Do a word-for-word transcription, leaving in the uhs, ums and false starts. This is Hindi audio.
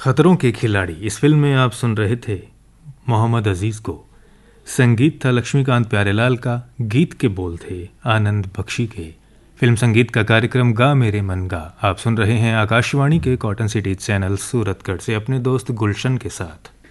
खतरों के खिलाड़ी इस फिल्म में आप सुन रहे थे मोहम्मद अजीज़ को। संगीत था लक्ष्मीकांत प्यारेलाल का, गीत के बोल थे आनंद बख्शी के। फिल्म संगीत का कार्यक्रम गा मेरे मन गा आप सुन रहे हैं आकाशवाणी के कॉटन सिटी चैनल सूरतगढ़ से अपने दोस्त गुलशन के साथ।